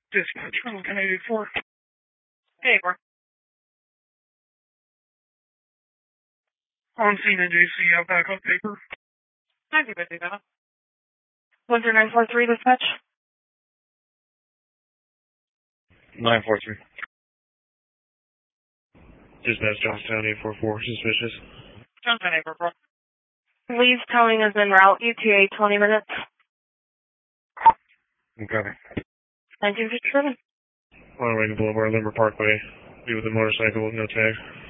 Dispatch, Route 1084. Hey, bro. On scene in JC, have backup paper. 9057. 13943, dispatch. 943. Dispatch, Johnstown 844, suspicious. Johnstown 844. Lee's towing is en route, ETA 20 minutes. Okay. 1957. On our way to Boulevard, Limber Parkway. Be with a motorcycle with no tag.